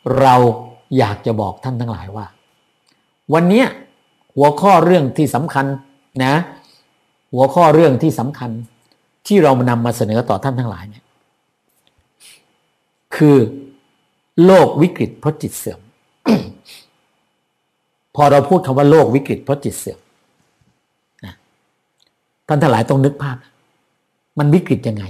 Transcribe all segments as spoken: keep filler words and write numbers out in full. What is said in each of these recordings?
เราอยากจะบอกท่านทั้งหลายว่าวันนี้หัวข้อเรื่องที่สำคัญนะหัวข้อเรื่องที่สำคัญที่เรานำมาเสนอต่อท่านทั้งหลายเนี่ยคือโลกวิกฤตเพราะจิตเสื่อม พอเราพูดคำว่าโลกวิกฤตเพราะจิตเสื่อมนะท่านทั้งหลายต้องนึกภาพมันวิกฤตยังไง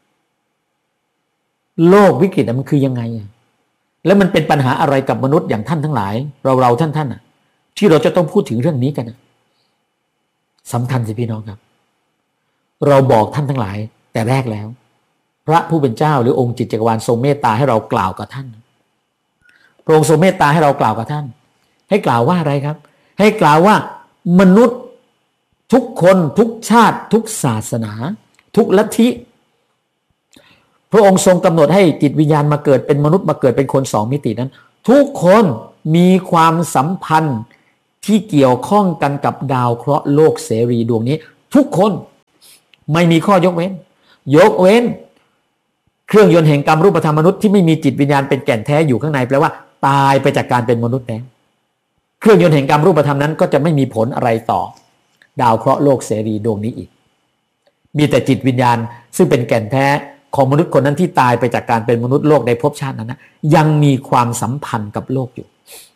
โลกวิกฤตมันคือยังไงแล้วมันเป็นปัญหาอะไรกับมนุษย์อย่างท่านทั้งหลายเราเราท่านท่านอ่ะที่เราจะต้องพูดถึงเรื่องนี้กันนะสำคัญสิพี่น้องครับเราบอกท่านทั้งหลายแต่แรกแล้วพระผู้เป็นเจ้าหรือองค์จิตจักรวาลทรงเมตตาให้เรากล่าวกับท่านพระองค์ทรงเมตตาให้เรากล่าวกับท่านให้กล่าวว่าอะไรครับให้กล่าวว่ามนุษย์ทุกคนทุกชาติทุกศาสนาทุกลัทธิพระองค์ทรงกำหนดให้จิตวิญญาณมาเกิดเป็นมนุษย์มาเกิดเป็นคนสองมิตินั้นทุกคนมีความสัมพันธ์ที่เกี่ยวข้องกันกับดาวเคราะห์โลกเสรีดวงนี้ทุกคนไม่มีข้อยกเว้นยกเว้นเครื่องยนต์แห่งกรรมรูปธรรมมนุษย์ที่ไม่มีจิตวิญญาณเป็นแก่นแท้อยู่ข้างในแปลว่าตายไปจากการเป็นมนุษย์แล้วเครื่องยนต์แห่งกรรมรูปธรรมนั้นก็จะไม่มีผลอะไรต่อดาวเคราะห์โลกเสรีดวงนี้อีกมีแต่จิตวิญญาณซึ่งเป็นแก่นแท้ของมนุษย์คนนั้นที่ตายไปจากการเป็นมนุษย์โลกในภพชาตินั้นนะยังมีความสัมพันธ์กับโลกอยู่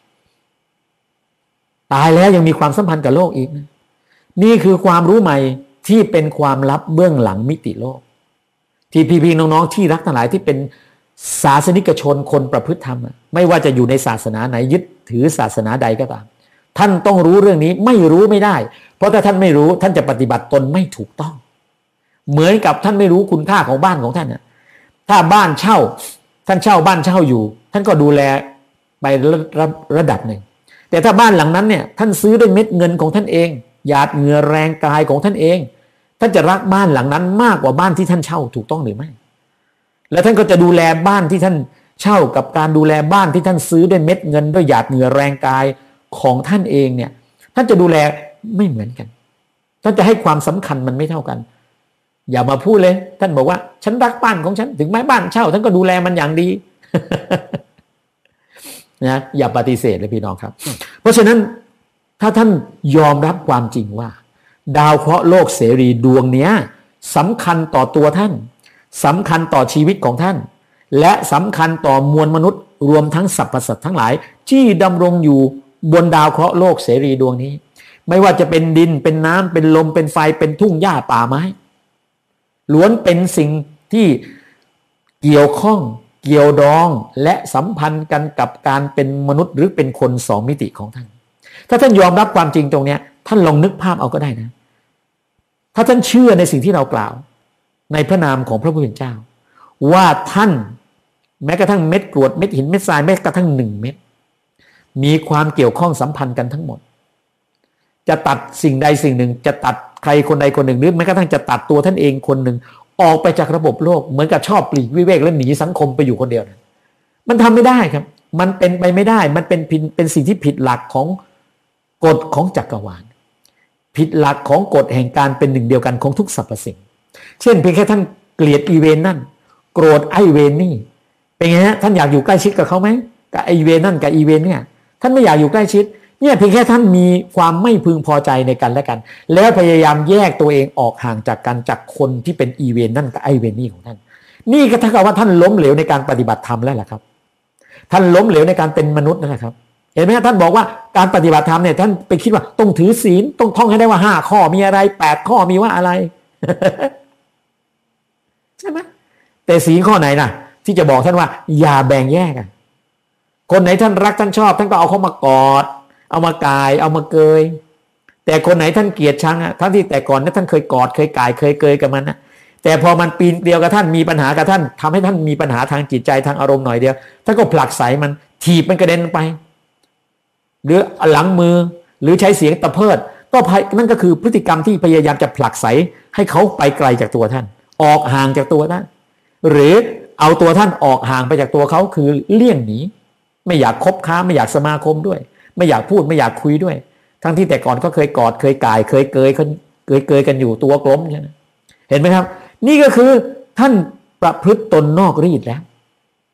ตายแล้วยังมีความสัมพันธ์กับโลกอีกนะนี่คือความรู้ใหม่ที่เป็นความลับเบื้องหลังมิติโลกที่พี่ๆน้องๆที่รักทั้งหลายที่เป็นศาสนิกชนคนประพฤติธรรมไม่ว่าจะอยู่ในศาสนาไหนยึดถือศาสนาใดก็ตามท่านต้องรู้เรื่องนี้ไม่รู้ไม่ได้เพราะถ้าท่านไม่รู้ท่านจะปฏิบัติตนไม่ถูกต้องเหมือนกับท่านไม่รู้คุณค่าของบ้านของท่านนะถ้าบ้านเช่าท่านเช่าบ้านเช่าอยู่ท่านก็ดูแลไประระดับหนึ่งแต่ถ้าบ้านหลังนั้นเนี่ยท่านซื้อด้วยเม็ดเงินของท่านเองหยาดเหงื่อแรงกายของท่านเองท่านจะรักบ้านหลังนั้นมากกว่าบ้านที่ท่านเช่าถูกต้องหรือไม่และท่านก็จะดูแลบ้านที่ท่านเช่ากับการดูแลบ้านที่ท่านซื้อด้วยเม็ดเงินด้วยหยาดเหงื่อแรงกายของท่านเองเนี่ยท่านจะดูแลไม่เหมือนกันท่านจะให้ความสำคัญมันไม่เท่ากันอย่ามาพูดเลยท่านบอกว่าฉันรักบ้านของฉันถึงแม้บ้านเช่าท่านก็ดูแลมันอย่างดี นะอย่าปฏิเสธเลยพี่น้องครับเพราะฉะนั้นถ้าท่านยอมรับความจริงว่าดาวเคราะห์โลกเสรีดวงนี้สำคัญต่อตัวท่านสำคัญต่อชีวิตของท่านและสำคัญต่อมวลมนุษย์รวมทั้งสรรพสัตว์ทั้งหลายที่ดำรงอยู่บนดาวเคราะห์โลกเสรีดวงนี้ไม่ว่าจะเป็นดินเป็นน้ำเป็นลมเป็นไฟเป็นทุ่งหญ้าป่าไม้ล้วนเป็นสิ่งที่เกี่ยวข้องเกี่ยวดองและสัมพันธ์กันกับการเป็นมนุษย์หรือเป็นคนสองมิติของท่านถ้าท่านยอมรับความจริงตรงนี้ท่านลองนึกภาพเอาก็ได้นะถ้าท่านเชื่อในสิ่งที่เรากล่าวในพระนามของพระผู้เป็นเจ้าว่าท่านแม้กระทั่งเม็ดกรวดเม็ดหินเม็ดทรายแม้กระทั่งหนึ่งเม็ดมีความเกี่ยวข้องสัมพันธ์กันทั้งหมดจะตัดสิ่งใดสิ่งหนึ่งจะตัดใครคนใดคนหนึ่งหรือแม้กระทั่งจะตัดตัวท่านเองคนหนึ่งออกไปจากระบบโลกเหมือนกับชอบปลีกวิเวกและหนีสังคมไปอยู่คนเดียวนะมันทำไม่ได้ครับมันเป็นไปไม่ได้มันเป็นเป็นสิ่งที่ผิดหลักของกฎของจักรวาลผิดหลักของกฎแห่งการเป็นหนึ่งเดียวกันของทุกสรรพสิ่งเช่นเพียงแค่ท่านเกลียดอีเวนนั่นโกรธไอเวนนี่เป็นไงฮะท่านอยากอยู่ใกล้ชิดกับเขาไหมกับไอเวนนั่นกับอีเวนเนี่ยท่านไม่อยากอยู่ใกล้ชิดเนี่ยเพียงแค่ท่านมีความไม่พึงพอใจในกันและกันแล้วพยายามแยกตัวเองออกห่างจากกันจากคนที่เป็นอีเวนนั่นกับไอเวนนี่ของท่านนี่ก็เท่ากับว่าท่านล้มเหลวในการปฏิบัติธรรมแล้วแหละครับท่านล้มเหลวในการเป็นมนุษย์นั่นแหละครับเห็นไหมท่านบอกว่าการปฏิบัติธรรมเนี่ยท่านไปคิดว่าต้องถือศีลต้องท่องให้ได้ว่าห้าข้อมีอะไรแปดข้อมีว่าอะไร ใช่ไหมแต่ศีลข้อไหนน่ะที่จะบอกท่านว่าอย่าแบ่งแยกกันคนไหนท่านรักท่านชอบท่านก็เอาเขามากอดเอามากายเอามาเกยแต่คนไหนท่านเกลียดชังอ่ะทั้งที่แต่ก่อนนั้นท่านเคยกอดเคยกายเคยเกยกับมันนะแต่พอมันปีนเดียวกับท่านมีปัญหากับท่านทำให้ท่านมีปัญหาทางจิตใจทางอารมณ์หน่อยเดียวท่านก็ผลักไสมันถีบมันกระเด็นไปหรือหลังมือหรือใช้เสียงตะเพิดก็นั่นก็คือพฤติกรรมที่พยายามจะผลักไสให้เขาไปไกลจากตัวท่านออกห่างจากตัวท่านหรือเอาตัวท่านออกห่างไปจากตัวเขาคือเลี่ยงหนีไม่อยากคบค้าไม่อยากสมาคมด้วยไม่อยากพูดไม่อยากคุยด้วยทั้งที่แต่ก่อนก็เคยกอดเคยกายเคยเกยเคยเกยกันอยู่ตัวกลมใช่ไหมเห็นไหมครับนี่ก็คือท่านประพฤติตนนอกรีดแล้ว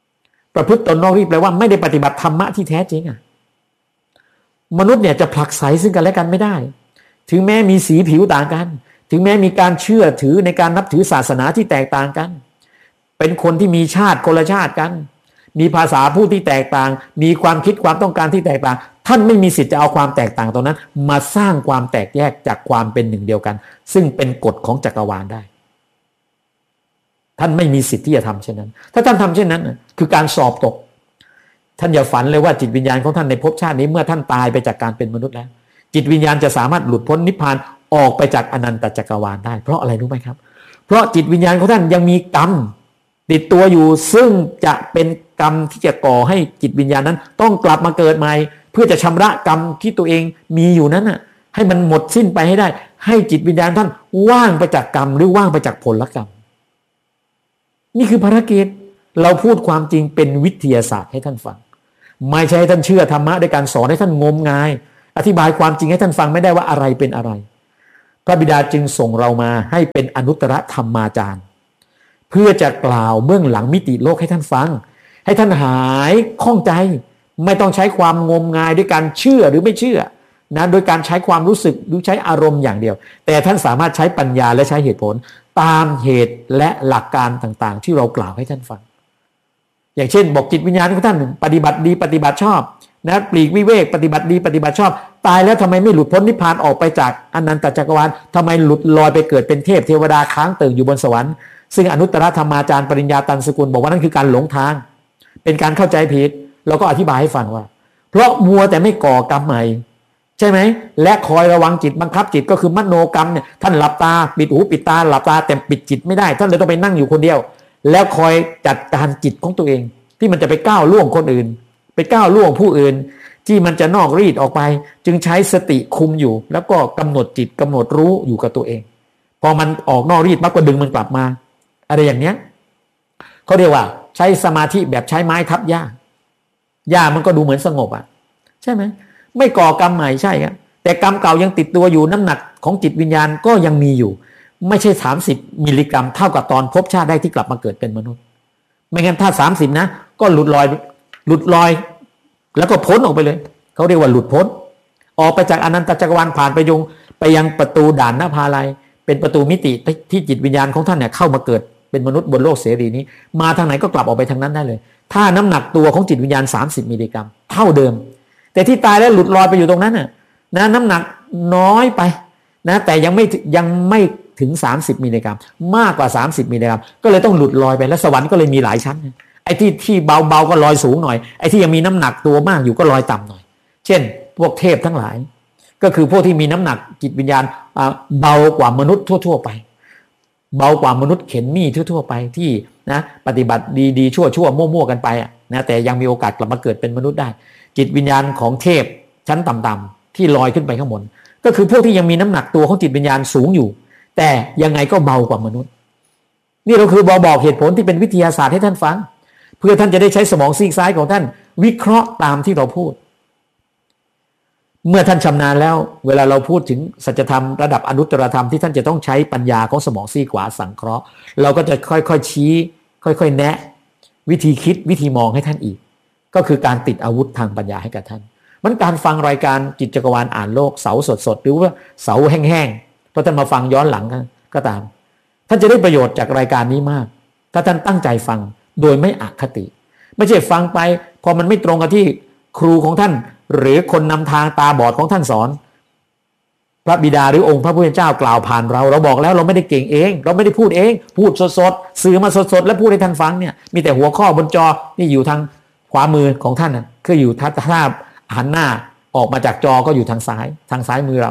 ประพฤติตนนอกรีดแปลว่าไม่ได้ปฏิบัติธรรมะที่แท้จริงอ่ะมนุษย์เนี่ยจะผลักไสซึ่งกันและกันไม่ได้ถึงแม้มีสีผิวต่างกันถึงแม้มีการเชื่อถือในการนับถือศาสนาที่แตกต่างกันเป็นคนที่มีชาติคนละชาติกันมีภาษาพูดที่แตกต่างมีความคิดความต้องการที่แตกต่างท่านไม่มีสิทธิ์จะเอาความแตกต่างตรงนั้นมาสร้างความแตกแยกจากความเป็นหนึ่งเดียวกันซึ่งเป็นกฎของจักรวาลได้ท่านไม่มีสิทธิ์ที่จะทำเช่นนั้นถ้าท่านทำเช่นนั้นคือการสอบตกท่านอย่าฝันเลยว่าจิตวิญญาณของท่านในภพชาตินี้เมื่อท่านตายไปจากการเป็นมนุษย์แล้วจิตวิญญาณจะสามารถหลุดพ้นนิพพานออกไปจากอนันตจักรวาลได้เพราะอะไรรู้ไหมครับเพราะจิตวิญญาณของท่านยังมีกรรมติดตัวอยู่ซึ่งจะเป็นกรรมที่จะก่อให้จิตวิญญาณนั้นต้องกลับมาเกิดใหม่เพื่อจะชำระกรรมที่ตัวเองมีอยู่นั้นน่ะให้มันหมดสิ้นไปให้ได้ให้จิตวิญญาณท่านว่างไปจากกรรมหรือว่างไปจากผลกรรมนี่คือภารกิจเราพูดความจริงเป็นวิทยาศาสตร์ให้ท่านฟังไม่ใช่ให้ท่านเชื่อธรรมะด้วยการสอนให้ท่านงมงายอธิบายความจริงให้ท่านฟังไม่ได้ว่าอะไรเป็นอะไรพระบิดาจึงส่งเรามาให้เป็นอนุตตรธรรมาจารย์เพื่อจะกล่าวเบื้องหลังมิติโลกให้ท่านฟังให้ท่านหายข้องใจไม่ต้องใช้ความงมงายด้วยการเชื่อหรือไม่เชื่อนะโดยการใช้ความรู้สึกหรือใช้อารมณ์อย่างเดียวแต่ท่านสามารถใช้ปัญญาและใช้เหตุผลตามเหตุและหลักการต่างๆที่เรากล่าวให้ท่านฟังอย่างเช่นบอกจิตวิญญาณของท่านปฏิบัติดีปฏิบัติชอบนะปลีกวิเวกปฏิบัติดีปฏิบัติชอบตายแล้วทำไมไม่หลุดพ้นนิพพานออกไปจากอนันตจักรวาลทำไมหลุดลอยไปเกิดเป็นเทพเทวดาค้างเติ่งอยู่บนสวรรค์ซึ่งอนุตตรธรรมาจารย์ปริญญาตันสกุลบอกว่านั่นคือการหลงทางเป็นการเข้าใจผิดเราก็อธิบายให้ฟังว่าเพราะมัวแต่ไม่ก่อกรรมใหม่ใช่ไหมและคอยระวังจิตบังคับจิตก็คือมโนกรรมเนี่ยท่านหลับตาปิดหูปิดตาหลับตาแต่ปิดจิตไม่ได้ท่านเลยต้องไปนั่งอยู่คนเดียวแล้วคอยจัดการจิตของตัวเองที่มันจะไปก้าวล่วงคนอื่นไปก้าวล่วงผู้อื่นที่มันจะนอกรีดออกไปจึงใช้สติคุมอยู่แล้วก็กำหนดจิตกำหนดรู้อยู่กับตัวเองพอมันออกนอกรีดมักก็ดึงมันกลับมาอะไรอย่างเนี้ยเขาเรียกว่าใช้สมาธิแบบใช้ไม้ทับหญ้าหญ้ามันก็ดูเหมือนสงบอ่ะใช่ไหมไม่ก่อกรรมใหม่ใช่ครับแต่กรรมเก่ายังติดตัวอยู่น้ำหนักของจิตวิญญาณก็ยังมีอยู่ไม่ใช่สามสิบมิลลิกรัมเท่ากับตอนภพชาติได้ที่กลับมาเกิดเป็นมนุษย์ไม่งั้นถ้าสามสิบนะก็หลุดลอยหลุดลอยแล้วก็พ้นออกไปเลยเขาเรียกว่าหลุดพ้นออกไปจากอนันตจักรวาลผ่านไปยงไปยังประตูด่านนภาลัยเป็นประตูมิติที่จิตวิญญาณของท่านเนี่ยเข้ามาเกิดเป็นมนุษย์บนโลกเสรีนี้มาทางไหนก็กลับออกไปทางนั้นได้เลยถ้าน้ำหนักตัวของจิตวิญญาณสามสิบมิลลิกรัมเท่าเดิมแต่ที่ตายแล้วหลุดลอยไปอยู่ตรงนั้นน่ะนะน้ำหนักน้อยไปนะแต่ยังไม่ยังไม่ถึงสามสิบมิลลิกรัมมากกว่าสามสิบมิลลิกรัมก็เลยต้องหลุดลอยไปแล้วสวรรค์ก็เลยมีหลายชั้นไอ้ที่ที่เบาๆก็ลอยสูงหน่อยไอ้ที่ยังมีน้ำหนักตัวมากอยู่ก็ลอยต่ำหน่อยเช่นพวกเทพทั้งหลายก็คือพวกที่มีน้ำหนักจิตวิญญาณเบากว่ามนุษย์ทั่วๆไปเบากว่ามนุษย์เข็นมี่ทั่วๆไปที่นะปฏิบัติดีๆชั่วๆมั่วๆกันไปอ่ะนะแต่ยังมีโอกาสกลับมาเกิดเป็นมนุษย์ได้จิตวิญญาณของเทพชั้นต่ำๆที่ลอยขึ้นไปข้างบนก็คือพวกที่ยังมีน้ำหนักตัวของจิตวิญญาณสูงอยู่แต่ยังไงก็เบากว่ามนุษย์นี่เราคือบอกบอกเหตุผลที่เป็นวิทยาศาสตร์ให้ท่านฟังเพื่อท่านจะได้ใช้สมองซีกซ้ายของท่านวิเคราะห์ตามที่เราพูดเมื่อท่านชำนาญแล้วเวลาเราพูดถึงสัจธรรมระดับอนุตตรธรรมที่ท่านจะต้องใช้ปัญญาของสมองซีกขวาสังเคราะห์เราก็จะค่อยๆชี้ค่อยๆแนะวิธีคิดวิธีมองให้ท่านอีกก็คือการติดอาวุธทางปัญญาให้กับท่านมันการฟังรายการจิตจักรวาลอ่านโลกเสาสดๆหรือว่าเสาแห้งๆเพราะท่านมาฟังย้อนหลังก็ตามท่านจะได้ประโยชน์จากรายการนี้มากถ้าท่านตั้งใจฟังโดยไม่อคติไม่ใช่ฟังไปพอมันไม่ตรงกับที่ครูของท่านหรือคนนำทางตาบอดของท่านสอนพระบิดาหรือองค์พระผู้เป็นเจ้ากล่าวผ่านเราเราบอกแล้วเราไม่ได้เก่งเองเราไม่ได้พูดเองพูดสดๆสื่อมาสดๆแล้วพูดให้ท่านฟังเนี่ยมีแต่หัวข้อบนจอนี่อยู่ทางขวามือของท่านน่ะคืออยู่ท่าท่าหันหน้าออกมาจากจอก็อยู่ทางซ้ายทางซ้ายมือเรา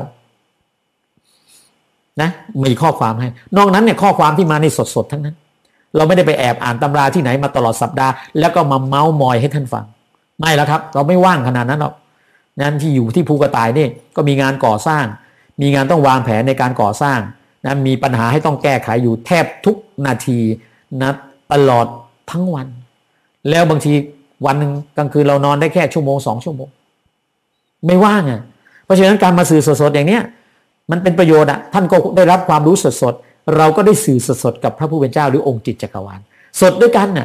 นะมีข้อความให้นอกนั้นเนี่ยข้อความที่มาในสดๆทั้งนั้นเราไม่ได้ไปแอบอ่านตำราที่ไหนมาตลอดสัปดาห์แล้วก็มาเม้ามอยให้ท่านฟังไม่แล้วครับเราไม่ว่างขนาดนั้นหรอกนั้นที่อยู่ที่ภูกระต่ายนี่ก็มีงานก่อสร้างมีงานต้องวางแผนในการก่อสร้างนะมีปัญหาให้ต้องแก้ไขอยู่แทบทุกนาทีนะตลอดทั้งวันแล้วบางทีวันนึงกลางคืนเรานอนได้แค่ชั่วโมงสองชั่วโมงไม่ว่างอ่ะเพราะฉะนั้นการมาสื่อสดๆอย่างเนี้ยมันเป็นประโยชน์อ่ะท่านก็ได้รับความรู้สดๆเราก็ได้สื่อสดๆกับพระผู้เป็นเจ้าหรือองค์จิตจักรวาลสดด้วยกันน่ะ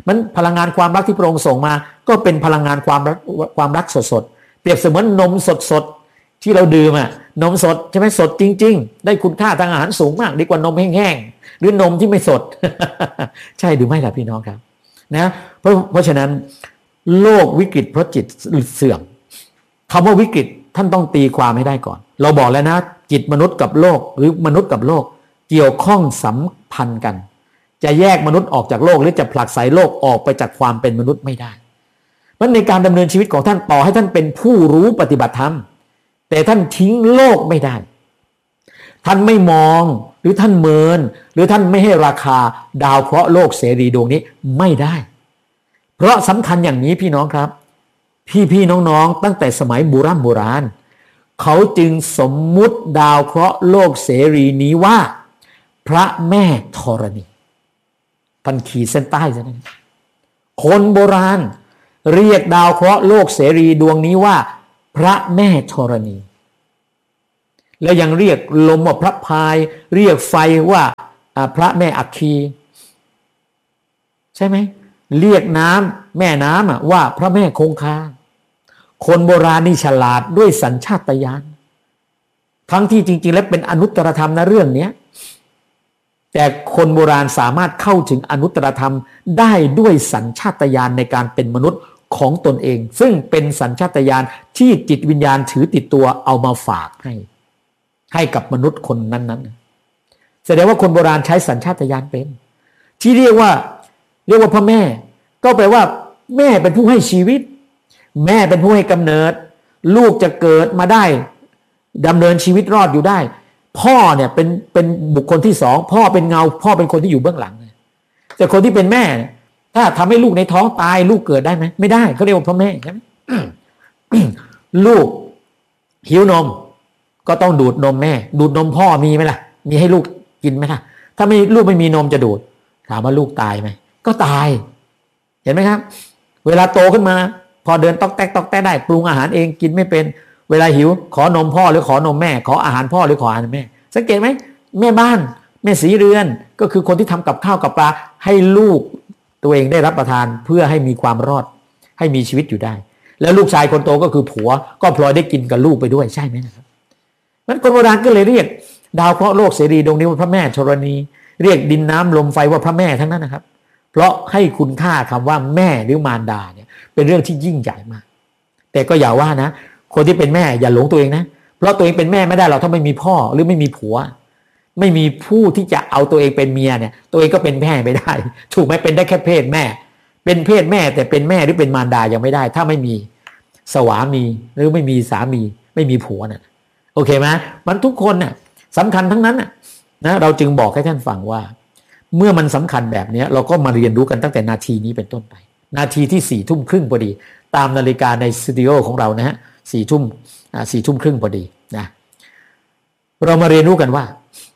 มันพลังงานความรักที่พระองค์ส่งมาก็เป็นพลังงานความรักความรักสดๆเปรียบเสมือนนมสดๆที่เราดื่มอะนมสดใช่ไหมสดจริงๆได้คุณค่าทางอาหารสูงมากดีกว่านมแห้งๆหรือนมที่ไม่สด ใช่หรือไม่ล่ะพี่น้องครับนะเพราะเพราะฉะนั้นโลกวิกฤตเพราะจิตเสื่อมคำว่าวิกฤตท่านต้องตีความให้ได้ก่อนเราบอกแล้วนะจิตมนุษย์กับโลกหรือมนุษย์กับโลกเกี่ยวข้องสัมพันธ์กันจะแยกมนุษย์ออกจากโลกหรือจะผลักไสโลกออกไปจากความเป็นมนุษย์ไม่ได้เพราะในการดำเนินชีวิตของท่านต่อให้ท่านเป็นผู้รู้ปฏิบัติธรรมแต่ท่านทิ้งโลกไม่ได้ท่านไม่มองหรือท่านเมินหรือท่านไม่ให้ราคาดาวเคราะห์โลกเสรีดวงนี้ไม่ได้เพราะสำคัญอย่างนี้พี่น้องครับพี่ๆน้องๆตั้งแต่สมัยโบราณโบราณเขาจึงสมมุติดาวเคราะห์โลกเสรีนี้ว่าพระแม่ธรณีท่านขีดเส้นใต้ใช่ไหมคนโบราณเรียกดาวเคราะห์โลกเสรีดวงนี้ว่าพระแม่ธรณีแล้วยังเรียกลมว่าพระพายเรียกไฟว่าพระแม่อัคคีใช่ไหมเรียกน้ำแม่น้ำว่าพระแม่คงคาคนโบราณนี่ฉลาดด้วยสัญชาตญาณทั้งที่จริงๆแล้วเป็นอนุตตรธรรมนะเรื่องนี้แต่คนโบราณสามารถเข้าถึงอนุตตรธรรมได้ด้วยสัญชาตญาณในการเป็นมนุษย์ของตนเองซึ่งเป็นสัญชาตญาณที่จิตวิญญาณถือติดตัวเอามาฝากให้ให้กับมนุษย์คนนั้นๆแสดงว่าคนโบราณใช้สัญชาตญาณเป็นที่เรียกว่าเรียกว่าพระแม่ก็แปลว่าแม่เป็นผู้ให้ชีวิตแม่เป็นผู้ให้กำเนิดลูกจะเกิดมาได้ดำเนินชีวิตรอดอยู่ได้พ่อเนี่ยเป็นเป็นบุคคลที่สองพ่อเป็นเงาพ่อเป็นคนที่อยู่เบื้องหลังแต่คนที่เป็นแม่ถ้าทำให้ลูกในท้องตายลูกเกิดได้ไหมไม่ได้เขาเรียกว่าพ่อแม่ใช่ไหม ลูกหิวนมก็ต้องดูดนมแม่ดูดนมพ่อมีไหมล่ะมีให้ลูกกินไหมล่ะถ้าไม่ลูกไม่มีนมจะดูดถามว่าลูกตายไหมก็ตายเห็นไหมครับเวลาโตขึ้นมาพอเดินตอกแตกตอกแตกได้ปรุงอาหารเองกินไม่เป็นเวลาหิวขอนมพ่อหรือขอนมแม่ขออาหารพ่อหรือขออาหารแม่สังเกตไหมแม่บ้านแม่สีเรือนก็คือคนที่ทำกับข้าวกับปลาให้ลูกตัวเองได้รับประทานเพื่อให้มีความรอดให้มีชีวิตอยู่ได้แล้วลูกชายคนโตก็คือผัวก็พลอยได้กินกับลูกไปด้วยใช่ไหมนะครับนั้นคนโบราณก็เลยเรียกดาวเคราะห์โลกเสรีดวงนี้ว่าพระแม่ธรณีเรียกดินน้ำลมไฟว่าพระแม่ทั้งนั้นนะครับเพราะให้คุณค่าคำว่าแม่หรือมารดาเนี่ยเป็นเรื่องที่ยิ่งใหญ่มากแต่ก็อย่าว่านะคนที่เป็นแม่อย่าหลงตัวเองนะเพราะตัวเองเป็นแม่ไม่ได้เราถ้าไม่มีพ่อหรือไม่มีผัวไม่มีผู้ที่จะเอาตัวเองเป็นเมียเนี่ยตัวเองก็เป็นแม่ไม่ได้ถูกไหมเป็นได้แค่เพศแม่เป็นเพศแม่แต่เป็นแม่หรือเป็นมารดายังไม่ได้ถ้าไม่มีสวามีหรือไม่มีสามีไม่มีผัวน่ะโอเคไหมมันทุกคนน่ะสำคัญทั้งนั้นน่ะนะเราจึงบอกให้ท่านฟังว่าเมื่อมันสำคัญแบบนี้เราก็มาเรียนรู้กันตั้งแต่นาทีนี้เป็นต้นไปนาทีที่สี่ทุ่มครึ่งพอดีตามนาฬิกาในสตูดิโอของเรานะฮะสี่ทุ่มสี่ทุ่มครึ่งพอดีนะเรามาเรียนรู้กันว่า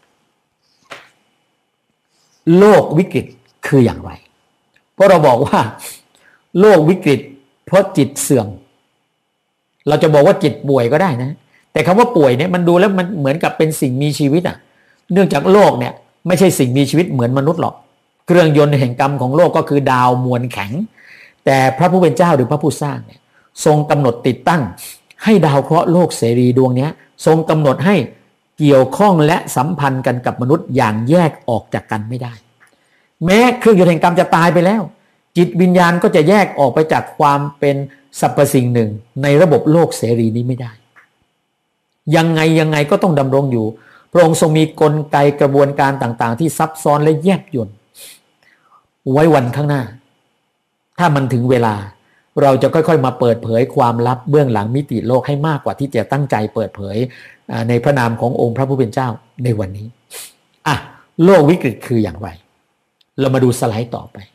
โลกวิกฤตคืออย่างไรเพราะเราบอกว่าโลกวิกฤตเพราะจิตเสื่อมเราจะบอกว่าจิตป่วยก็ได้นะแต่คำว่าป่วยเนี่ยมันดูแล้วมันเหมือนกับเป็นสิ่งมีชีวิตอ่ะเนื่องจากโลกเนี่ยไม่ใช่สิ่งมีชีวิตเหมือนมนุษย์หรอกเครื่องยนต์แห่งกรรมของโลกก็คือดาวมวลแข็งแต่พระผู้เป็นเจ้าหรือพระผู้สร้างเนี่ยทรงกำหนดติดตั้งให้ดาวเคราะห์โลกเสรีดวงนี้ทรงกำหนดให้เกี่ยวข้องและสัมพันธ์กันกับมนุษย์อย่างแยกออกจากกันไม่ได้แม้เครื่องยนต์แห่งกรรมจะตายไปแล้วจิตวิญญาณก็จะแยกออกไปจากความเป็นสรรพสิ่งหนึ่งในระบบโลกเสรีนี้ไม่ได้ยังไงยังไงก็ต้องดำรงอยู่พระองค์ทรงมีกลไกกระบวนการต่างๆที่ซับซ้อนและแยบยลไว้วันข้างหน้าถ้ามันถึงเวลาเราจะค่อยๆมาเปิดเผยความลับเบื้องหลังมิติโลกให้มากกว่าที่จะตั้งใจเปิดเผยในพระนามขององค์พระผู้เป็นเจ้าในวันนี้อ่ะโลกวิกฤตคืออย่างไรเรามาดูสไลด์ต่อไป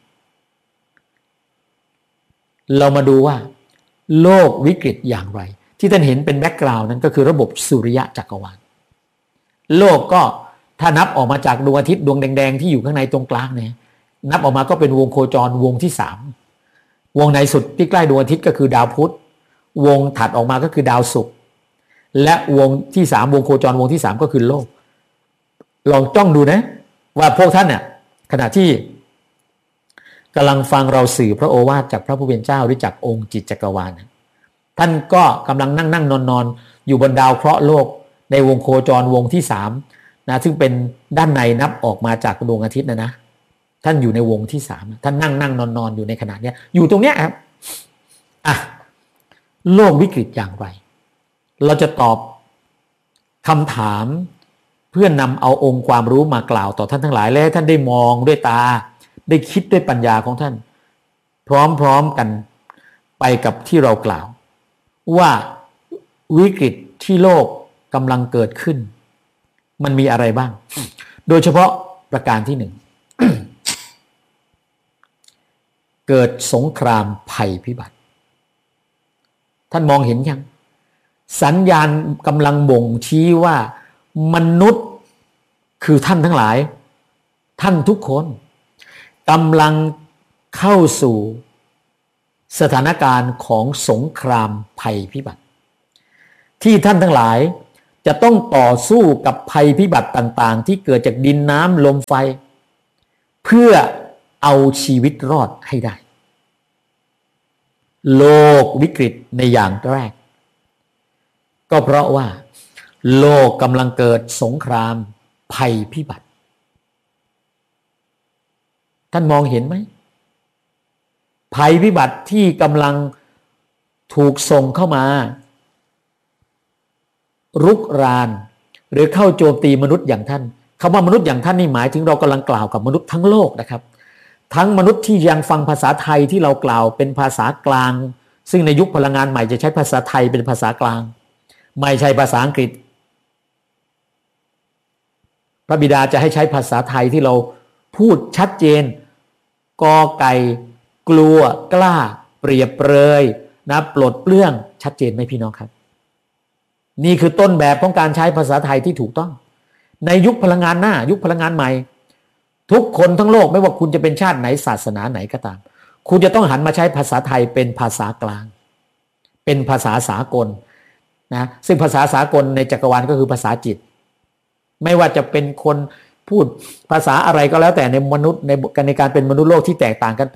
เรามาดูว่าโลกวิกฤตอย่างไรที่ท่านเห็นเป็นแบ็กกราวน์นั้นก็คือระบบสุริยะจักรวาลโลกก็ถ้านับออกมาจากดวงอาทิตย์ดวงแดงๆที่อยู่ข้างในตรงกลางเนี่ยนับออกมาก็เป็นวงโคจรวงที่สามวงในสุดที่ใกล้ดวงอาทิตย์ก็คือดาวพุธวงถัดออกมาก็คือดาวศุกร์และวงที่สามวงโคจรวงที่สามก็คือโลกลองจ้องดูนะว่าพวกท่านเนี่ยขณะที่กำลังฟังเราสื่อพระโอวาทจากพระผู้เป็นเจ้าหรือจากองค์จิตจักรวาลท่านก็กำลังนั่งนั่งนอนนอนอยู่บนดาวเคราะห์โลกในวงโคจรวงที่สามนะซึ่งเป็นด้านในนับออกมาจากดวงอาทิตย์นะนะท่านอยู่ในวงที่สามท่านนั่งนั่งนอนนอนอยู่ในขณะนี้อยู่ตรงเนี้ยครับอ่ะโลกวิกฤตอย่างไรเราจะตอบคำถามเพื่อนนำเอาองค์ความรู้มากล่าวต่อท่านทั้งหลายและให้ท่านได้มองด้วยตาได้คิดด้วยปัญญาของท่านพร้อมๆกันไปกับที่เรากล่าวว่าวิกฤตที่โลกกำลังเกิดขึ้นมันมีอะไรบ้างโดยเฉพาะประการที่หนึ่ง เกิดสงครามภัยพิบัติท่านมองเห็นยังสัญญาณกำลังบ่งชี้ว่ามนุษย์คือท่านทั้งหลายท่านทุกคนกำลังเข้าสู่สถานการณ์ของสงครามภัยพิบัติที่ท่านทั้งหลายจะต้องต่อสู้กับภัยพิบัติต่างๆที่เกิดจากดินน้ำลมไฟเพื่อเอาชีวิตรอดให้ได้โลกวิกฤตในอย่างแรกก็เพราะว่าโลกกำลังเกิดสงครามภัยพิบัติท่านมองเห็นไหมภัยพิบัติที่กำลังถูกส่งเข้ามารุกรานหรือเข้าโจมตีมนุษย์อย่างท่านคำว่ามนุษย์อย่างท่านนี่หมายถึงเรากำลังกล่าวกับมนุษย์ทั้งโลกนะครับทั้งมนุษย์ที่ยังฟังภาษาไทยที่เรากล่าวเป็นภาษากลางซึ่งในยุคพลังงานใหม่จะใช้ภาษาไทยเป็นภาษากลางไม่ใช่ภาษาอังกฤษพระบิดาจะให้ใช้ภาษาไทยที่เราพูดชัดเจนกอไก่กลัวกล้าเปรียบเปรยนะปลดเปลื้องชัดเจนไหมพี่น้องครับนี่คือต้นแบบของการใช้ภาษาไทยที่ถูกต้องในยุคพลังงานหน้ายุคพลังงานใหม่ทุกคนทั้งโลกไม่ว่าคุณจะเป็นชาติไหนศาสนาไหนก็ตามคุณจะต้องหันมาใช้ภาษาไทยเป็นภาษากลางเป็นภาษาสากลนะซึ่งภาษาสากลในจักรวาลก็คือภาษาจิตไม่ว่าจะเป็นคนพูดภาษาอะไรก็แล้วแต่ในมนุษย์ในในการเป็นมนุษย์โลกที่แตกต่างกันไป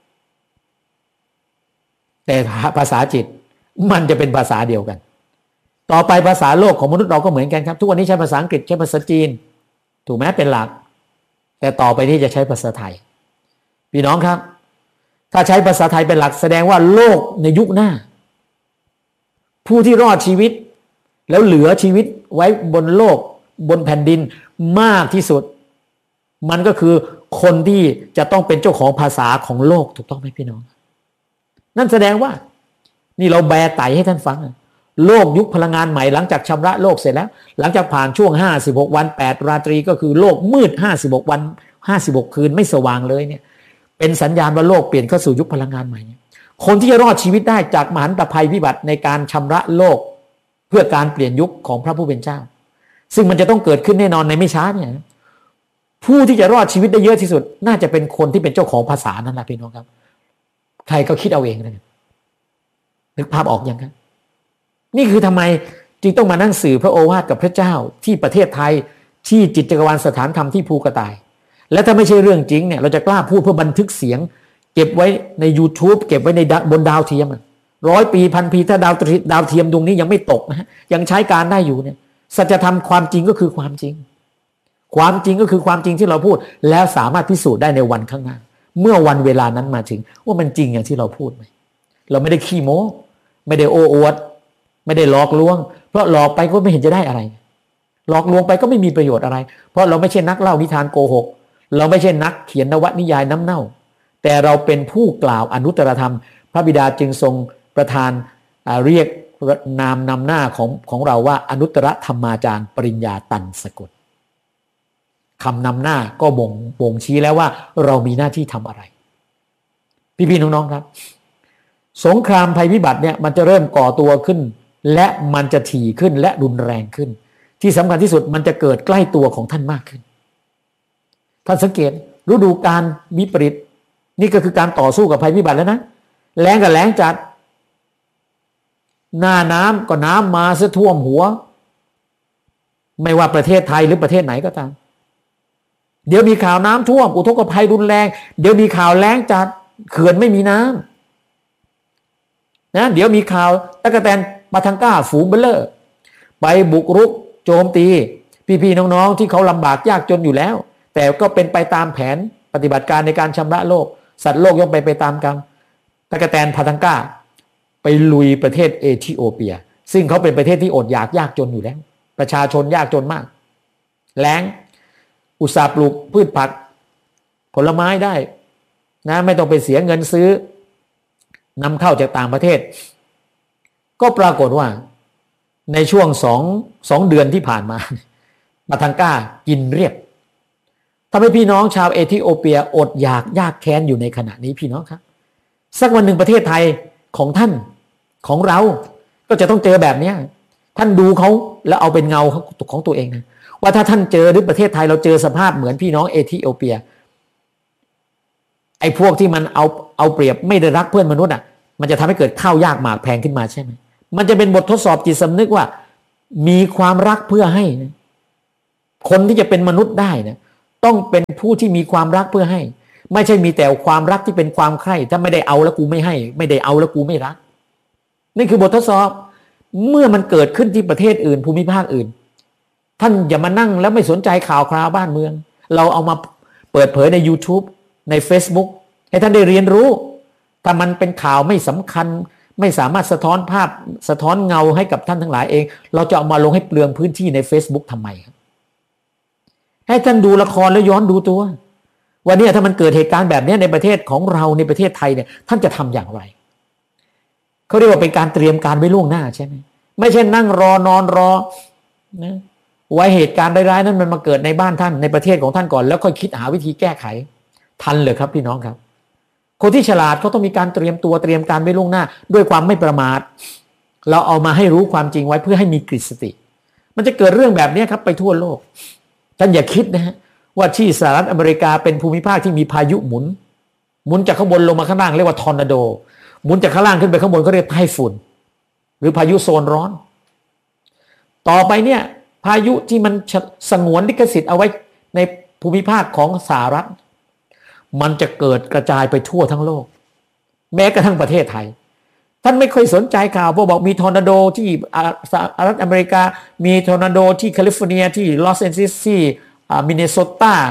แต่ภาษาจิตมันจะเป็นภาษาเดียวกันต่อไปภาษาโลกของมนุษย์เราก็เหมือนกันครับทุกวันนี้ใช้ภาษาอังกฤษใช้ภาษาจีนถูกไหมเป็นหลักแต่ต่อไปนี้จะใช้ภาษาไทยพี่น้องครับถ้าใช้ภาษาไทยเป็นหลักแสดงว่าโลกในยุคหน้าผู้ที่รอดชีวิตแล้วเหลือชีวิตไว้บนโลกบนแผ่นดินมากที่สุดมันก็คือคนที่จะต้องเป็นเจ้าของภาษาของโลกถูกต้องไหมพี่น้องนั่นแสดงว่านี่เราแบไตให้ท่านฟังโลกยุคพลังงานใหม่หลังจากชำระโลกเสร็จแล้วหลังจากผ่านช่วงห้าสิบหกวันแปดราตรีก็คือโลกมืดห้าสิบหกวันห้าสิบหกคืนไม่สว่างเลยเนี่ยเป็นสัญญาณว่าโลกเปลี่ยนเข้าสู่ยุคพลังงานใหม่คนที่จะรอดชีวิตได้จากมหันตภัยพิบัติในการชำระโลกเพื่อการเปลี่ยนยุคของพระผู้เป็นเจ้าซึ่งมันจะต้องเกิดขึ้นแน่นอนในไม่ช้าเนี่ยผู้ที่จะรอดชีวิตได้เยอะที่สุดน่าจะเป็นคนที่เป็นเจ้าของภาษานั่นแหละพี่น้องครับใครก็คิดเอาเองนะนึกภาพออกยังครับนี่คือทำไมจึงต้องมานั่งสื่อพระโอวาทกับพระเจ้าที่ประเทศไทยที่จิตจักรวาลสถานธรรมที่ภูกระต่ายและถ้าไม่ใช่เรื่องจริงเนี่ยเราจะกล้าพูดเพื่อบันทึกเสียงเก็บไว้ใน YouTube เก็บไว้ในบนดาวเทียมร้อยปีพันปีถ้าดาวดาวเทียมดวงนี้ยังไม่ตกนะฮะยังใช้การได้อยู่เนี่ยสัจธรรมความจริงก็คือความจริงความจริงก็คือความจริงที่เราพูดแล้วสามารถพิสูจน์ได้ในวันข้างหน้าเมื่อวันเวลานั้นมาถึงว่ามันจริงอย่างที่เราพูดไหมเราไม่ได้ขี้โม้ไม่ได้โอ้อวดไม่ได้หลอกลวงเพราะหลอกไปก็ไม่เห็นจะได้อะไรหลอกลวงไปก็ไม่มีประโยชน์อะไรเพราะเราไม่ใช่นักเล่านิทานโกหกเราไม่ใช่นักเขียนนวนิยายน้ำเน่าแต่เราเป็นผู้กล่าวอนุตตรธรรมพระบิดาจึงทรงประทานเรียกนามนำหน้าของของเราว่าอนุตตรธรรมาจารย์ปริญญาตันสกลคำนำหน้าก็บ่งบ่งชี้แล้วว่าเรามีหน้าที่ทำอะไร พี่ๆน้องๆครับสงครามภัยพิบัติเนี่ยมันจะเริ่มก่อตัวขึ้นและมันจะถี่ขึ้นและรุนแรงขึ้นที่สำคัญที่สุดมันจะเกิดใกล้ตัวของท่านมากขึ้นท่านสังเกตฤดูกาลวิปริตนี่ก็คือการต่อสู้กับภัยพิบัติแล้วนะแล้งกับแล้งจัดหน้าน้ำก็น้ำมาซะท่วมหัวไม่ว่าประเทศไทยหรือประเทศไหนก็ตามเดี๋ยวมีข่าวน้ำท่วมอุทกภัยรุนแรงเดี๋ยวมีข่าวแล้งจัดเขื่อนไม่มีน้ำนะเดี๋ยวมีข่าวตะกะแตนปาทังก้าฝูงเบลเลอร์ไปบุกรุกโจมตีพี่ๆน้องๆที่เขาลำบากยากจนอยู่แล้วแต่ก็เป็นไปตามแผนปฏิบัติการในการชำระโลกสัตว์โลกย่อมไปไปตามกรรมตะกะแตนปาทังก้าไปลุยประเทศเอธิโอเปียซึ่งเขาเป็นประเทศที่อดอยากยากจนอยู่แล้วประชาชนยากจนมากแล้งอุตสาห์ปลูกพืชผักผลไม้ได้นะไม่ต้องไปเสียเงินซื้อนำเข้าจากต่างประเทศก็ปรากฏว่าในช่วงสองสองเดือนที่ผ่านมาปาทังก้ากินเรียบทำให้พี่น้องชาวเอธิโอเปียอดอยากยากแค้นอยู่ในขณะนี้พี่น้องครับสักวันหนึ่งประเทศไทยของท่านของเราก็จะต้องเจอแบบนี้ท่านดูเขาแล้วเอาเป็นเงาของตัวเองนะว่าถ้าท่านเจอหรือประเทศไทยเราเจอสภาพเหมือนพี่น้องเอธิโอเปียไอ้พวกที่มันเอาเอาเปรียบไม่ได้รักเพื่อนมนุษย์อ่ะมันจะทำให้เกิดข้าวยากหมากแพงขึ้นมาใช่ไหมมันจะเป็นบททดสอบจิตสำนึกว่ามีความรักเพื่อให้นะคนที่จะเป็นมนุษย์ได้นะต้องเป็นผู้ที่มีความรักเพื่อให้ไม่ใช่มีแต่ความรักที่เป็นความใคร่ถ้าไม่ได้เอาแล้วกูไม่ให้ไม่ได้เอาแล้วกูไม่รักนี่คือบททดสอบเมื่อมันเกิดขึ้นที่ประเทศอื่นภูมิภาคอื่นท่านอย่ามานั่งแล้วไม่สนใจข่าวคราวบ้านเมืองเราเอามาเปิดเผยใน YouTube ใน Facebook ให้ท่านได้เรียนรู้ถ้ามันเป็นข่าวไม่สำคัญไม่สามารถสะท้อนภาพสะท้อนเงาให้กับท่านทั้งหลายเองเราจะเอามาลงให้เปลืองพื้นที่ใน Facebook ทำไมครับให้ท่านดูละครแล้วย้อนดูตัววันนี้ถ้ามันเกิดเหตุการณ์แบบนี้ในประเทศของเราในประเทศไทยเนี่ยท่านจะทำอย่างไรเขาเรียกว่าเป็นการเตรียมการไว้ล่วงหน้าใช่ไหมไม่ใช่นั่งรอนอนรอนะไว้เหตุการณ์ร้ายๆนั้นมันมาเกิดในบ้านท่านในประเทศของท่านก่อนแล้วค่อยคิดหาวิธีแก้ไขทันเลยครับพี่น้องครับคนที่ฉลาดเขาต้องมีการเตรียมตัวเตรียมการไว้ล่วงหน้าด้วยความไม่ประมาทเราเอามาให้รู้ความจริงไว้เพื่อให้มีกฤตสติมันจะเกิดเรื่องแบบนี้ครับไปทั่วโลกท่านอย่าคิดนะฮะว่าที่สหรัฐอเมริกาเป็นภูมิภาคที่มีพายุหมุนหมุนจากข้างบนลงมาข้างล่างเรียกว่าทอร์นาโดหมุนจากข้างล่างขึ้นไปข้างบนก็เรียกไต้ฝุ่นหรือพายุโซนร้อนต่อไปเนี่ยพายุที่มันสงวนลิขสิทธิ์เอาไว้ในภูมิภาคของสหรัฐมันจะเกิดกระจายไปทั่วทั้งโลกแม้กระทั่งประเทศไทยท่านไม่เคยสนใจข่าวพอบอกมีทอร์นาโดที่สหรัฐอเมริกามีทอร์นาโดที่แคลิฟอร์เนียที่ลอสแอนเจลิสที่มินนิโซตา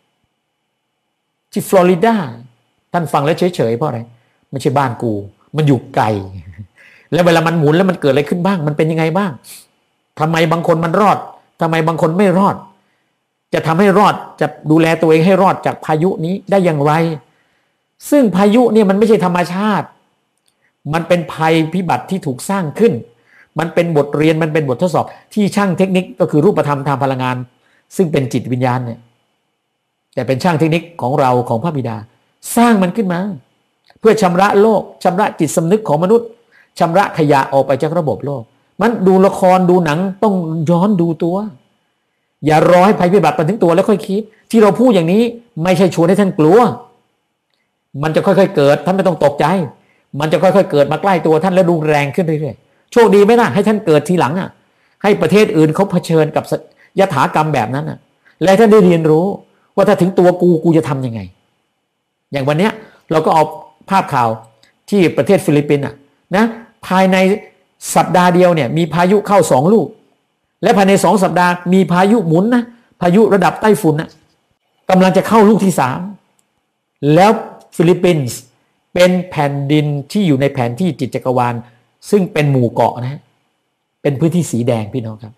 ที่ฟลอริดาท่านฟังแล้วเฉยๆเพราะอะไรไม่ใช่บ้านกูมันอยู่ไกลแล้วเวลามันหมุนแล้วมันเกิดอะไรขึ้นบ้างมันเป็นยังไงบ้างทำไมบางคนมันรอดทำไมบางคนไม่รอดจะทำให้รอดจะดูแลตัวเองให้รอดจากพายุนี้ได้อย่างไรซึ่งพายุเนี่ยมันไม่ใช่ธรรมชาติมันเป็นภัยพิบัติที่ถูกสร้างขึ้นมันเป็นบทเรียนมันเป็นบททดสอบที่ช่างเทคนิคก็คือรูปธรรมทางพลังงานซึ่งเป็นจิตวิญญาณเนี่ยแต่เป็นช่างเทคนิคของเราของพระบิดาสร้างมันขึ้นมาเพื่อชำระโลกชำระจิตสำนึกของมนุษย์ชำระขยะออกไปจากระบบโลกมันดูละครดูหนังต้องย้อนดูตัวอย่ารอให้ภัยพิบัติมาถึงตัวแล้วค่อยคิดที่เราพูดอย่างนี้ไม่ใช่ชวนให้ท่านกลัวมันจะค่อยๆเกิดท่านไม่ต้องตกใจมันจะค่อยๆเกิดมาใกล้ตัวท่านแล้วรุนแรงขึ้นเรื่อยๆโชคดีไหมล่ะให้ท่านเกิดทีหลังอ่ะให้ประเทศอื่นเขาเผชิญกับยถากรรมแบบนั้นอ่ะและท่านได้เรียนรู้ว่าถ้าถึงตัวกูกูจะทำยังไงอย่างวันเนี้ยเราก็เอาภาพข่าวที่ประเทศฟิลิปปินส์อ่ะนะภายในสัปดาห์เดียวเนี่ยมีพายุเข้าสองลูกและภายในสองสัปดาห์มีพายุหมุนนะพายุระดับไต้ฝุ่นนะกำลังจะเข้าลูกที่สามแล้วฟิลิปปินส์เป็นแผ่นดินที่อยู่ในแผนที่จิตจักรวาลซึ่งเป็นหมู่เกาะนะเป็นพื้นที่สีแดงพี่น้องครับ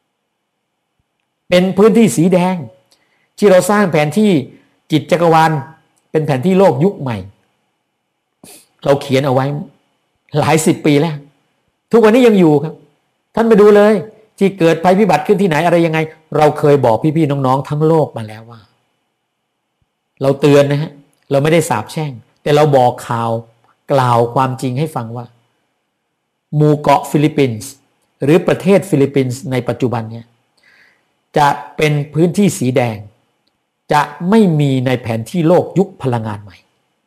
เป็นพื้นที่สีแดงที่เราสร้างแผนที่จิตจักรวาลเป็นแผนที่โลกยุคใหม่เราเขียนเอาไว้หลายสิบปีแล้วทุกวันนี้ยังอยู่ครับท่านไปดูเลยที่เกิดภัยพิบัติขึ้นที่ไหนอะไรยังไงเราเคยบอกพี่ๆน้องๆทั้งโลกมาแล้วว่าเราเตือนนะฮะเราไม่ได้สาปแช่งแต่เราบอกข่าวกล่าวความจริงให้ฟังว่าหมู่เกาะฟิลิปปินส์หรือประเทศฟิลิปปินส์ในปัจจุบันเนี่ยจะเป็นพื้นที่สีแดงจะไม่มีในแผนที่โลกยุคพลังงานใหม่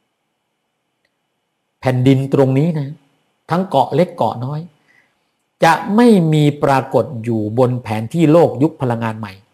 แผ่นดินตรงนี้นะทั้งเกาะเล็กเกาะน้อยจะไม่มีปรากฏอยู่บนแผนที่โลกยุคพลังงานใหม่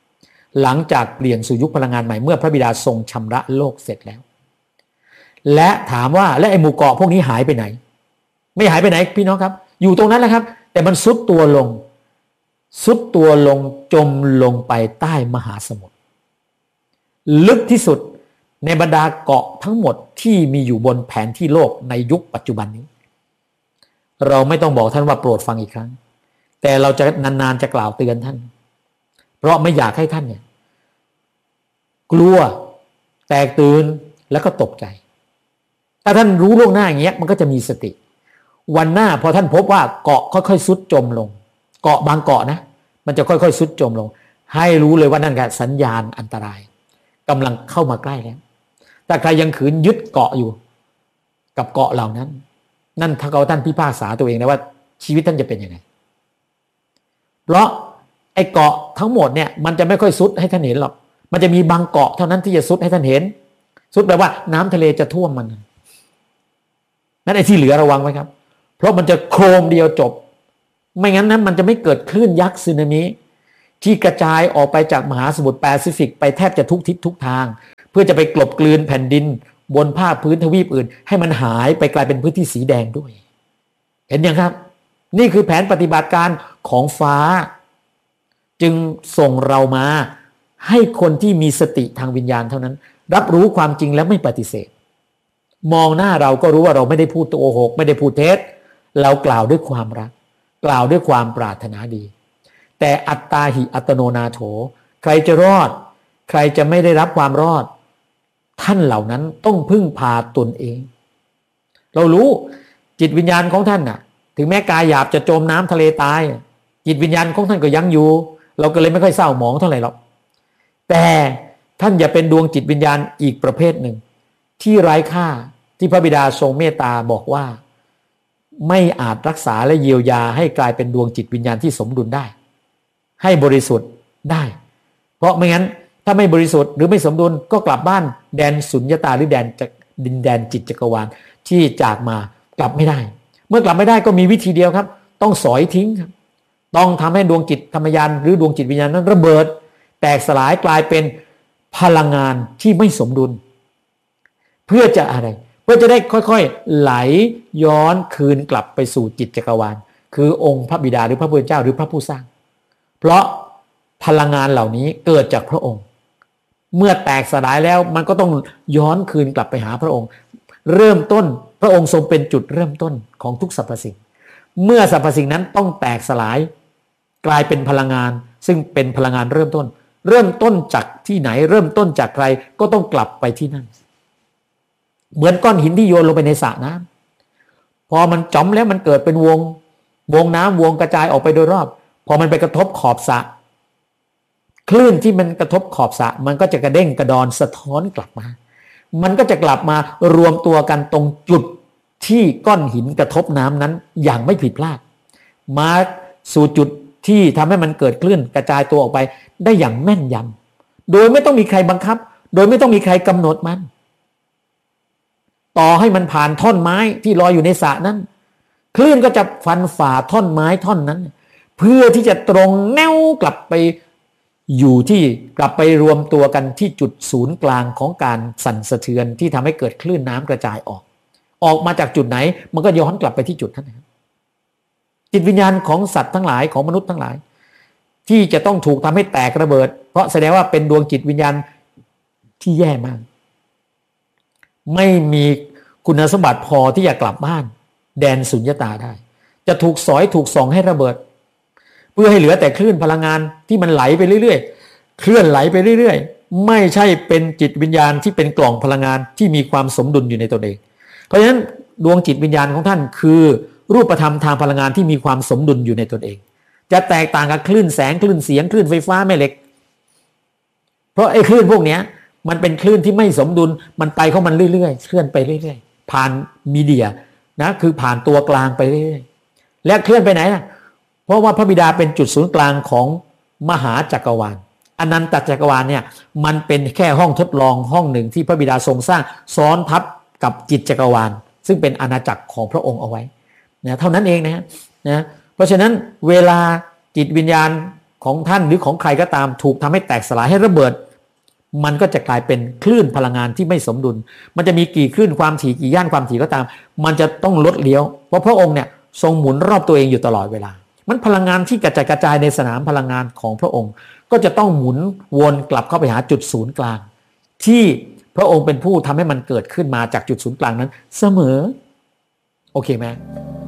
หลังจากเปลี่ยนสู่ยุคพลังงานใหม่เมื่อพระบิดาทรงชำระโลกเสร็จแล้วและถามว่าและไอ้หมู่เกาะพวกนี้หายไปไหนไม่หายไปไหนพี่น้องครับอยู่ตรงนั้นแหละครับแต่มันซุดตัวลงซุดตัวลงจมลงไปใต้มหาสมุทรลึกที่สุดในบรรดาเกาะทั้งหมดที่มีอยู่บนแผนที่โลกในยุคปัจจุบันนี้เราไม่ต้องบอกท่านว่าโปรดฟังอีกครั้งแต่เราจะนานๆจะกล่าวเตือนท่านเพราะไม่อยากให้ท่านเนี่ยกลัวแตกตื่นแล้วก็ตกใจถ้าท่านรู้ล่วงหน้าอย่างเงี้ยมันก็จะมีสติวันหน้าพอท่านพบว่าเกาะค่อยๆซุดจมลงเกาะบางเกาะนะมันจะค่อยๆซุดจมลงให้รู้เลยว่านั่นคือสัญญาณอันตรายกำลังเข้ามาใกล้แล้วแต่ใครยังขืนยึดเกาะอยู่กับเกาะเหล่านั้นนั่นถ้าเขาท่านพิพากษาตัวเองนะว่าชีวิตท่านจะเป็นยังไงเพราะไอ้เกาะทั้งหมดเนี่ยมันจะไม่ค่อยซุดให้ท่านเห็นหรอกมันจะมีบางเกาะเท่านั้นที่จะซุดให้ท่านเห็นซุดแปลว่าน้ำทะเลจะท่วมมันนั่นไอ้ที่เหลือระวังไว้ครับเพราะมันจะโครมเดียวจบไม่งั้นนั้นมันจะไม่เกิดคลื่นยักษ์สึนามิที่กระจายออกไปจากมหาสมุทรแปซิฟิกไปแทบจะทุกทิศทุกทางเพื่อจะไปกลบกลืนแผ่นดินบนภาคพื้นทวีปอื่นให้มันหายไปกลายเป็นพื้นที่สีแดงด้วยเห็นยังครับนี่คือแผนปฏิบัติการของฟ้าจึงส่งเรามาให้คนที่มีสติทางวิญญาณเท่านั้นรับรู้ความจริงและไม่ปฏิเสธมองหน้าเราก็รู้ว่าเราไม่ได้พูดโกหกไม่ได้พูดเท็จเรากล่าวด้วยความรักกล่าวด้วยความปรารถนาดีแต่อัตตาหิอัตโนนาโถใครจะรอดใครจะไม่ได้รับความรอดท่านเหล่านั้นต้องพึ่งพาตนเองเรารู้จิตวิญญาณของท่านน่ะถึงแม้กายหยาบจะจมน้ำทะเลตายจิตวิญญาณของท่านก็ยังอยู่เราก็เลยไม่ค่อยเศร้าหมองเท่าไหร่หรอกแต่ท่านอย่าเป็นดวงจิตวิญญาณอีกประเภทหนึ่งที่ไร้ค่าที่พระบิดาทรงเมตตาบอกว่าไม่อาจรักษาและเยียวยาให้กลายเป็นดวงจิตวิญญาณที่สมดุลได้ให้บริสุทธิ์ได้เพราะไม่งั้นถ้าไม่บริสุทธิ์หรือไม่สมดุลก็กลับบ้านแดนสุญญตาหรือแดนดินแดนจิตจักรวาลที่จากมากลับไม่ได้เมื่อกลับไม่ได้ก็มีวิธีเดียวครับต้องสอยทิ้งครับต้องทำให้ดวงจิตธรรมญาณหรือดวงจิตวิญญาณนั้นระเบิดแตกสลายกลายเป็นพลังงานที่ไม่สมดุลเพื่อจะอะไรเพื่อจะได้ค่อยๆไหลย้อนคืนกลับไปสู่จิตจักรวาลคือองค์พระบิดาหรือพระพุทธเจ้าหรือพระผู้สร้างเพราะพลังงานเหล่านี้เกิดจากพระองค์เมื่อแตกสลายแล้วมันก็ต้องย้อนคืนกลับไปหาพระองค์เริ่มต้นพระองค์ทรงเป็นจุดเริ่มต้นของทุกสรรพสิ่งเมื่อสรรพสิ่งนั้นต้องแตกสลายกลายเป็นพลังงานซึ่งเป็นพลังงานเริ่มต้นเริ่มต้นจากที่ไหนเริ่มต้นจากใครก็ต้องกลับไปที่นั่นเหมือนก้อนหินที่โยนลงไปในสระน้ำพอมันจ๋อมแล้วมันเกิดเป็นวงวงน้ำวงกระจายออกไปโดยรอบพอมันไปกระทบขอบสระคลื่นที่มันกระทบขอบสระมันก็จะกระเด้งกระดอนสะท้อนกลับมามันก็จะกลับมารวมตัวกันตรงจุดที่ก้อนหินกระทบน้ำนั้นอย่างไม่ผิดพลาดมาสู่จุดที่ทำให้มันเกิดคลื่นกระจายตัวออกไปได้อย่างแม่นยำโดยไม่ต้องมีใครบังคับโดยไม่ต้องมีใครกำหนดมันต่อให้มันผ่านท่อนไม้ที่ลอยอยู่ในสระนั้นคลื่นก็จะฟันฝ่าท่อนไม้ท่อนนั้นเพื่อที่จะตรงแนวกลับไปอยู่ที่กลับไปรวมตัวกันที่จุดศูนย์กลางของการสั่นสะเทือนที่ทำให้เกิดคลื่นน้ำกระจายออกออกมาจากจุดไหนมันก็ย้อนกลับไปที่จุดนั้นนะจิตวิญญาณของสัตว์ทั้งหลายของมนุษย์ทั้งหลายที่จะต้องถูกทำให้แตกระเบิดเพราะแสดงว่าเป็นดวงจิตวิญญาณที่แย่มากไม่มีคุณสมบัติพอที่จะกลับบ้านแดนสุญญตาได้จะถูกสอยถูกส่องให้ระเบิดเพื่อให้เหลือแต่คลื่นพลังงานที่มันไหลไปเรื่อยๆเคลื่อนไหลไปเรื่อยๆไม่ใช่เป็นจิตวิญญาณที่เป็นกล่องพลังงานที่มีความสมดุลอยู่ในตัวเองเพราะฉะนั้นดวงจิตวิญญาณของท่านคือรูปธรรมทางพลังงานที่มีความสมดุลอยู่ในตนเองจะแตกต่างกับคลื่นแสงคลื่นเสียงคลื่นไฟฟ้าแม่เหล็กเพราะไอ้คลื่นพวกนี้มันเป็นคลื่นที่ไม่สมดุลมันไปของมันเรื่อยๆเคลื่อนไปเรื่อยๆผ่านมีเดียนะคือผ่านตัวกลางไปเรื่อยๆและเคลื่อนไปไหนนะเพราะว่าพระบิดาเป็นจุดศูนย์กลางของมหาจักรวาลอนันตจักรวาลเนี่ยมันเป็นแค่ห้องทดลองห้องหนึ่งที่พระบิดาทรงสร้างซ้อนทับกับจิตจักรวาลซึ่งเป็นอาณาจักรของพระองค์เอาไว้นะเท่านั้นเองนะนะเพราะฉะนั้นเวลาจิตวิญญาณของท่านหรือของใครก็ตามถูกทำให้แตกสลายให้ระเบิดมันก็จะกลายเป็นคลื่นพลังงานที่ไม่สมดุลมันจะมีกี่คลื่นความถี่กี่ย่านความถี่ก็ตามมันจะต้องลดเลี้ยวเพราะพระองค์เนี่ยทรงหมุนรอบตัวเองอยู่ตลอดเวลามันพลังงานที่กระจายกระจายในสนามพลังงานของพระองค์ก็จะต้องหมุนวนกลับเข้าไปหาจุดศูนย์กลางที่พระองค์เป็นผู้ทำให้มันเกิดขึ้นมาจากจุดศูนย์กลางนั้นเสมอโอเคไหม